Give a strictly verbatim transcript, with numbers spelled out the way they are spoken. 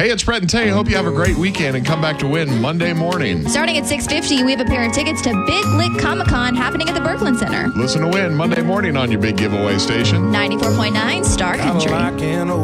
Hey, it's Brett and Tay. Hope you have a great weekend and come back to win Monday morning. Starting at six fifty, we have a pair of tickets to Big Lick Comic-Con happening at the Berkman Center. Listen to win Monday morning on your big giveaway station. ninety-four point nine Star Country.